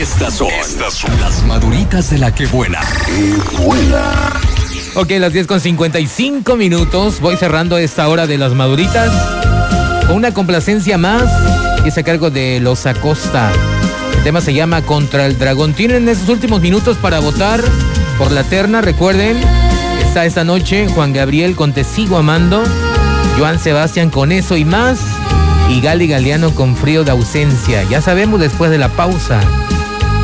Estas son las maduritas de la que buena. ¡Qué buena! Ok, las 10:55. Voy cerrando esta hora de las maduritas con una complacencia más y es a cargo de Los Acosta. El tema se llama Contra el Dragón. Tienen esos últimos minutos para votar por la terna. Recuerden, está esta noche Juan Gabriel con Te Sigo Amando, Joan Sebastián con Eso y Más y Gali Galeano con Frío de Ausencia. Ya sabemos después de la pausa